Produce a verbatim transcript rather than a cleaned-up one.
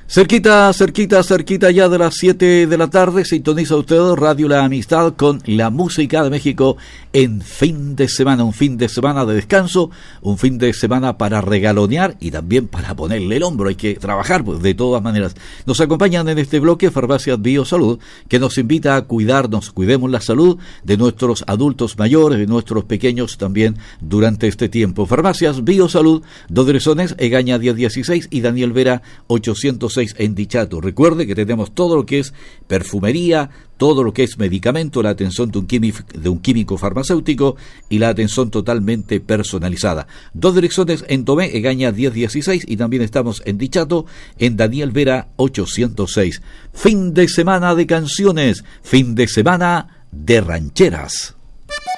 Cerquita, cerquita, cerquita ya de las siete de la tarde, sintoniza usted Radio La Amistad con la música de México en fin de semana, un fin de semana de descanso, un fin de semana para regalonear y también para ponerle el hombro, hay que trabajar pues, de todas maneras. Nos acompañan en este bloque Farmacias Biosalud, que nos invita a cuidarnos, cuidemos la salud de nuestros adultos mayores, de nuestros pequeños también durante este tiempo. Farmacias Biosalud, dos direcciones, Egaña diez dieciséis y Daniel Vera ochocientos seis en Dichato. Recuerde que tenemos todo lo que es perfumería, todo lo que es medicamento, la atención de un químico, de un químico farmacéutico y la atención totalmente personalizada. Dos direcciones en Tomé, Egaña diez dieciséis y también estamos en Dichato, en Daniel Vera ochocientos seis. Fin de semana de canciones, fin de semana de rancheras.